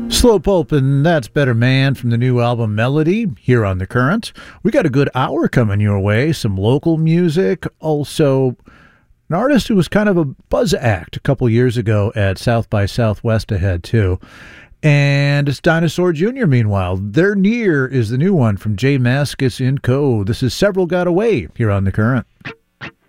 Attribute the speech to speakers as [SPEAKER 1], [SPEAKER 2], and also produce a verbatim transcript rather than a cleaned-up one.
[SPEAKER 1] Slow Pulp, and that's Better Man from the new album Melody here on The Current. We got a good hour coming your way, some local music, also an artist who was kind of a buzz act a couple years ago at South by Southwest ahead, too. And it's Dinosaur Junior meanwhile. They're Near is the new one from Jay Mascis and Co. This is Several Got Away here on The Current.